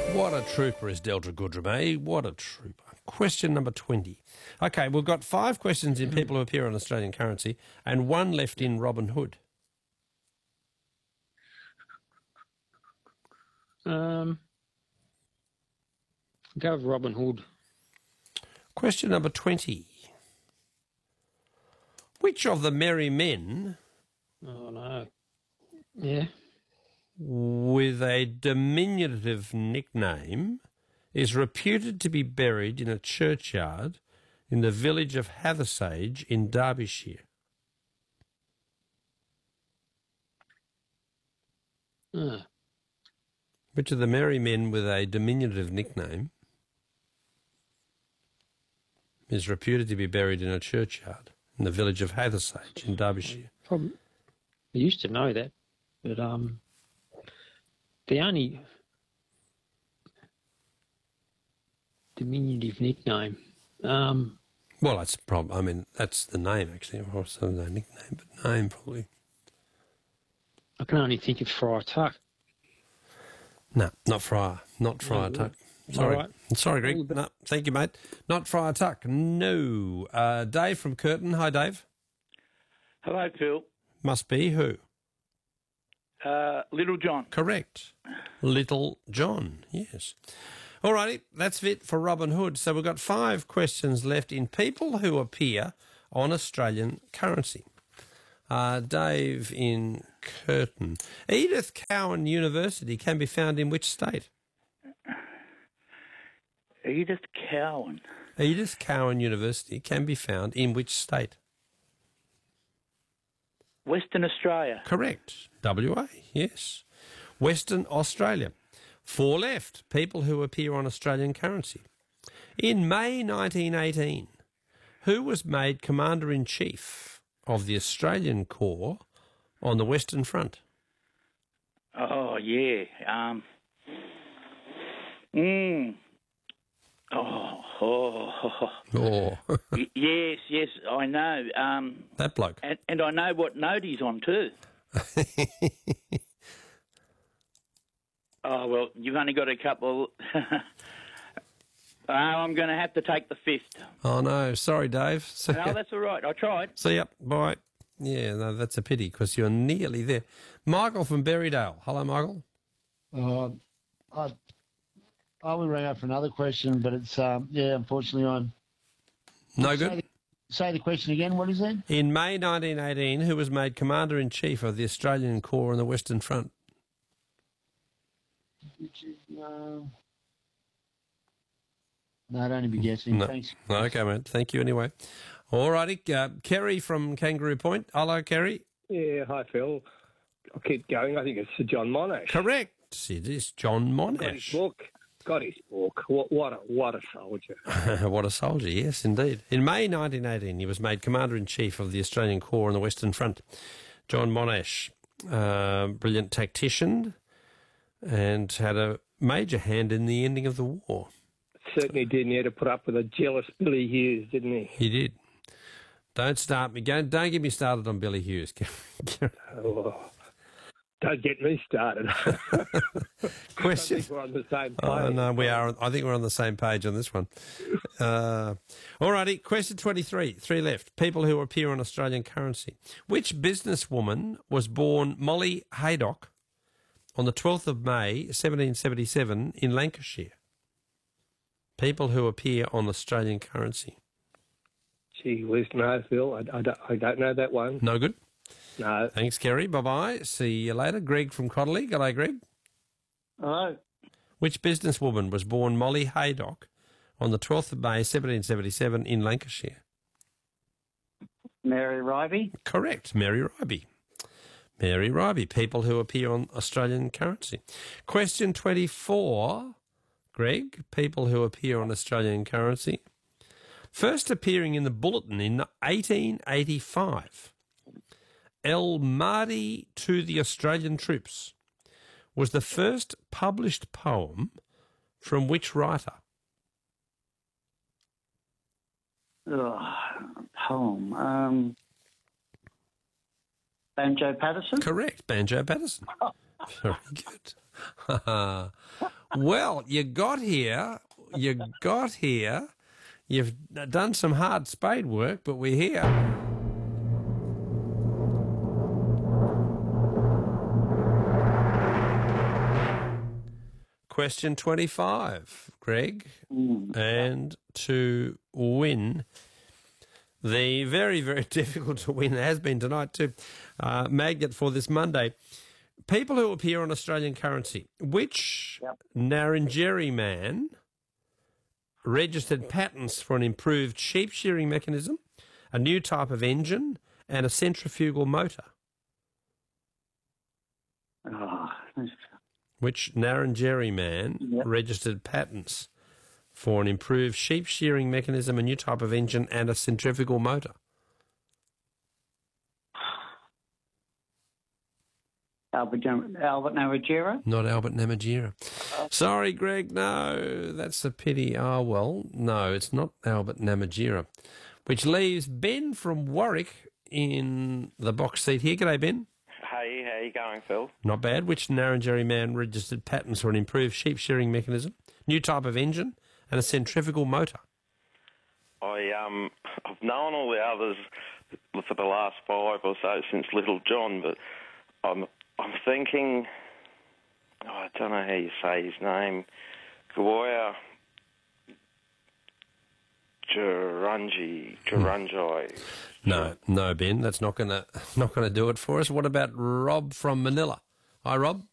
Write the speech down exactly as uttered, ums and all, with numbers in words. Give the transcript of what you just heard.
What a trooper is Delta Goodrum, eh? What a trooper. Question number twenty. Okay, we've got five questions in people who appear on Australian currency and one left in Robin Hood. Um, go with Robin Hood. Question number twenty. Which of the merry men Oh, no. Yeah. with a diminutive nickname is reputed to be buried in a churchyard in the village of Hathersage in Derbyshire? Ah. Which of the merry men with a diminutive nickname is reputed to be buried in a churchyard in the village of Hathersage in Derbyshire? Probably, I used to know that, but um, the only diminutive nickname. Um, Well, that's a problem. I mean, that's the name, actually. Also, no nickname, but name, probably. I can only think of Friar Tuck. No, not Friar. Not Friar No, Tuck. Sorry. all right. Sorry, All Greg. the- No, thank you, mate. Not Friar Tuck. No. Uh, Dave from Curtin. Hi, Dave. Hello, Phil. Must be who? Uh, Little John. Correct. Little John, yes. All righty, that's it for Robin Hood. So we've got five questions left in people who appear on Australian currency. Uh, Dave in Curtin. Edith Cowan University can be found in which state? Edith Cowan. Edith Cowan University can be found in which state? Western Australia. Correct. W A, yes. Western Australia. Four left, people who appear on Australian currency. In May nineteen eighteen, who was made Commander-in-Chief of the Australian Corps on the Western Front? Oh, yeah. Um. Mm. Oh, oh, oh. Oh, Y- yes, yes, I know. Um, that bloke. and, and I know what note he's on too. Oh, well, you've only got a couple. uh, I'm going to have to take the fifth. Oh, no. Sorry, Dave. See No, ya. that's all right. I tried. See ya. Bye. Yeah, no, that's a pity because you're nearly there. Michael from Berrydale. Hello, Michael. Uh, I, I would ring up for another question, but it's, um, yeah, unfortunately I'm... No Say good. the, say the question again, what is it? In May nineteen eighteen, who was made Commander-in-Chief of the Australian Corps on the Western Front? No, no, I'd only be guessing. No. Thanks. Okay, mate. Thank you anyway. All righty. Uh, Kerry from Kangaroo Point. Hello, Kerry. Yeah, hi, Phil. I'll keep going. I think it's Sir John Monash. Correct. It is John Got his Monash. book. Got his book. What, what a what a soldier. What a soldier, yes, indeed. In May nineteen eighteen, he was made Commander-in-Chief of the Australian Corps on the Western Front. John Monash, uh, brilliant tactician, and had a major hand in the ending of the war. Certainly did. And he had to put up with a jealous Billy Hughes, didn't he? He did. Don't start me. Don't, don't get me started on Billy Hughes. Oh, don't get me started. Question. I think we're on the same page. Oh, no, we are. I think we're on the same page on this one. Uh, all righty. Question twenty-three. Three left. People who appear on Australian currency. Which businesswoman was born Molly Haydock on the twelfth of May, seventeen seventy-seven, in Lancashire? People who appear on Australian currency. Gee whiz, no, Phil. I, I, don't, I don't know that one. No good. No. Thanks, Kerry. Bye-bye. See you later. Greg from Codley. G'day, Greg. Hello. Which businesswoman was born Molly Haydock on the twelfth of May, seventeen seventy-seven, in Lancashire? Mary Ribey. Correct. Mary Ribey. Mary Ribey. People who appear on Australian currency. Question twenty-four. Greg. People who appear on Australian currency. First appearing in the Bulletin in eighteen eighty-five, El Mahdi to the Australian Troops was the first published poem from which writer? Oh, poem. Um, Banjo Patterson. Correct. Banjo Patterson. Very good. Well, you got here. You got here. You've done some hard spade work, but we're here. Question twenty-five, Greg. Mm. And to win the very, very difficult to win, has been tonight too, uh, magnet for this Monday. People who appear on Australian currency. Which Yep. Narrandjeri man registered patents for an improved sheep shearing mechanism, a new type of engine, and a centrifugal motor? Oh, Which Narrandjeri man Yep. registered patents for an improved sheep shearing mechanism, a new type of engine, and a centrifugal motor? Albert, Albert Narrandjeri? Not Albert Namatjira. Sorry, Greg, no, that's a pity. Ah, well, no, it's not Albert Namatjira. Which leaves Ben from Warwick in the box seat here. G'day, Ben. Hey, how you going, Phil? Not bad. Which Narrandjeri man registered patents for an improved sheep shearing mechanism, new type of engine, and a centrifugal motor? I um, I've known all the others for the last five or so since Little John, but I'm I'm thinking, oh, I don't know how you say his name, Goya Gerungi, Gerungi. No, no, Ben, that's not gonna not gonna do it for us. What about Rob from Manila? Hi, Rob.